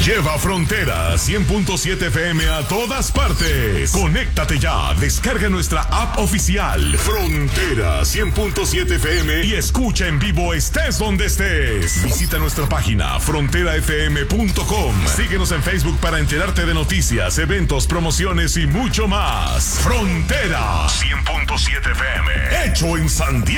Lleva Frontera 100.7 FM a todas partes. Conéctate ya, descarga nuestra app oficial Frontera 100.7 FM y escucha en vivo estés donde estés. Visita nuestra página fronterafm.com. Síguenos en Facebook para enterarte de noticias, eventos, promociones y mucho más. Frontera 100.7 FM, hecho en San Diego.